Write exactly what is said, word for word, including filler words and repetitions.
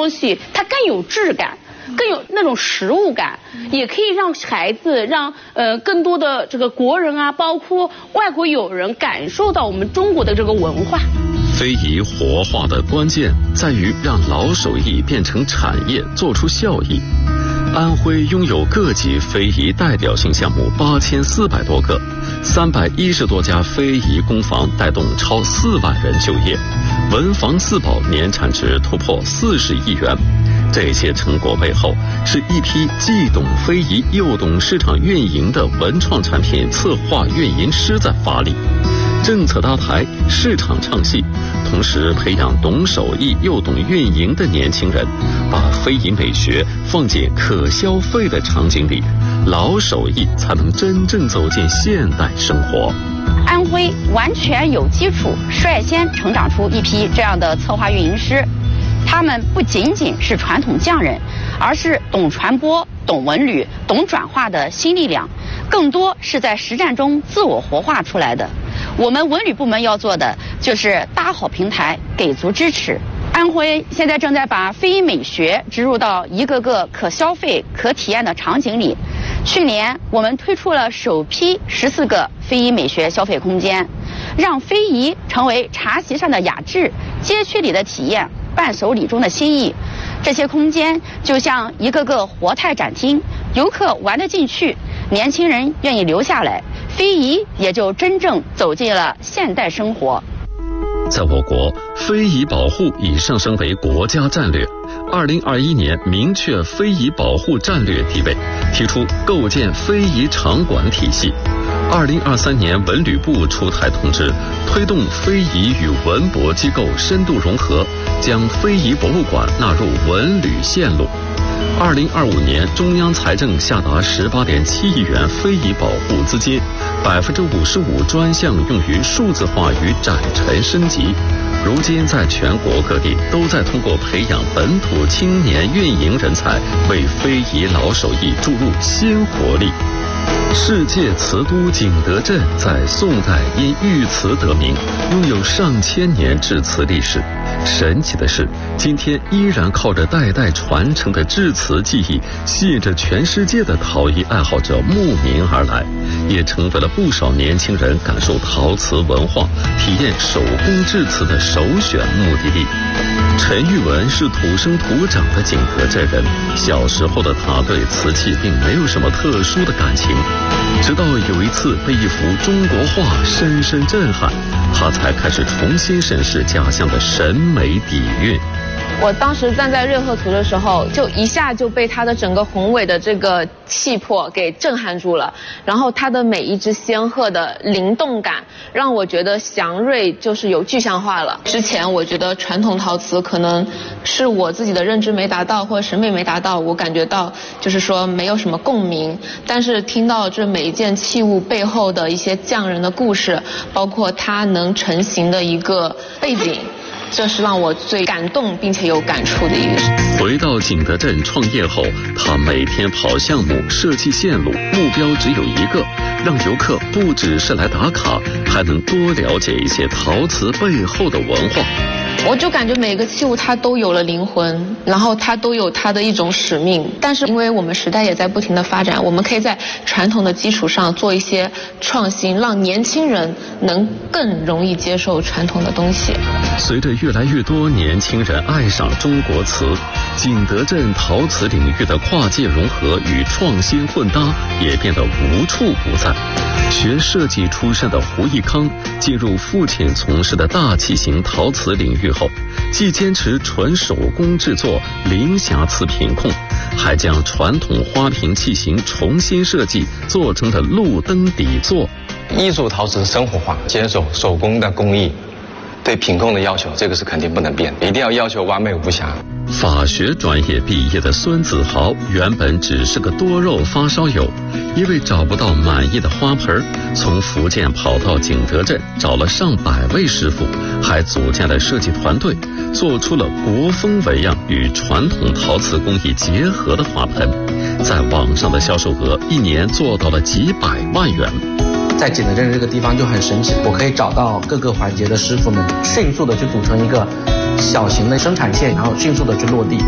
东西它更有质感，更有那种实物感，也可以让孩子，让呃更多的这个国人啊，包括外国友人感受到我们中国的这个文化。 非遗活化的关键在于让老手艺变成产业，做出效益。安徽拥有各级非遗代表性项目八千四百多个，三百一十多家非遗工坊带动超四万人就业，文房四宝年产值突破四十亿元。这些成果背后，是一批既懂非遗又懂市场运营的文创产品策划运营师在发力。政策搭台，市场唱戏，同时培养懂手艺又懂运营的年轻人，把非遗美学放进可消费的场景里，老手艺才能真正走进现代生活。 安徽完全有基础，率先成长出一批这样的策划运营师，他们不仅仅是传统匠人，而是懂传播、懂文旅、懂转化的新力量，更多是在实战中自我活化出来的。我们文旅部门要做的就是搭好平台，给足支持。安徽现在正在把非遗美学植入到一个个可消费、可体验的场景里。去年我们推出了首批十四个非遗美学消费空间，让非遗成为茶席上的雅致，街区里的体验，伴手礼中的心意。这些空间就像一个个活态展厅，游客玩得进去，年轻人愿意留下来，非遗也就真正走进了现代生活。 在我国，非遗保护已上升为国家战略。二零二一年明确非遗保护战略地位，提出构建非遗场馆体系。二零二三年文旅部出台通知，推动非遗与文博机构深度融合，将非遗博物馆纳入文旅线路。二零二五年，中央财政下达十八点七亿元非遗保护资金，百分之五十五专项用于数字化与展陈升级。如今，在全国各地都在通过培养本土青年运营人才，为非遗老手艺注入新活力。世界瓷都景德镇在宋代因御瓷得名，拥有上千年制瓷历史。神奇的是，今天依然靠着代代传承的制瓷技艺，吸引着全世界的陶艺爱好者慕名而来，也成为了不少年轻人感受陶瓷文化、体验手工制瓷的首选目的地。陈玉文是土生土长的景德镇人，小时候的他对瓷器并没有什么特殊的感情，直到有一次被一幅中国画深深震撼，他才开始重新审视家乡的审美底蕴。 我当时站在瑞鹤图的时候，就一下就被它的整个宏伟的这个气魄给震撼住了，然后它的每一只仙鹤的灵动感，让我觉得祥瑞就是有具象化了。之前我觉得传统陶瓷可能是我自己的认知没达到，或者审美没达到，我感觉到就是说没有什么共鸣。但是听到这每一件器物背后的一些匠人的故事，包括它能成型的一个背景，这是让我最感动并且有感触的一个事。 回到景德镇创业后，他每天跑项目、设计线路，目标只有一个，让游客不只是来打卡，还能多了解一些陶瓷背后的文化。 我就感觉每个器物它都有了灵魂，然后它都有它的一种使命。但是因为我们时代也在不停的发展，我们可以在传统的基础上做一些创新，让年轻人能更容易接受传统的东西。 随着越来越多年轻人爱上中国瓷，景德镇陶瓷领域的跨界融合与创新混搭也变得无处不在。学设计出身的胡一康进入父亲从事的大器型陶瓷领域后，既坚持纯手工制作，零瑕疵品控，还将传统花瓶器型重新设计，做成了路灯底座。 艺术陶瓷生活化，坚守手工的工艺，对品控的要求，这个是肯定不能变，一定要要求完美无瑕。 法学专业毕业的孙子豪原本只是个多肉发烧友，因为找不到满意的花盆，从福建跑到景德镇，找了上百位师傅，还组建了设计团队，做出了国风纹样与传统陶瓷工艺结合的花盆，在网上的销售额一年做到了几百万元。 在景德镇这个地方就很神奇，我可以找到各个环节的师傅们，迅速的去组成一个小型的生产线，然后迅速的去落地。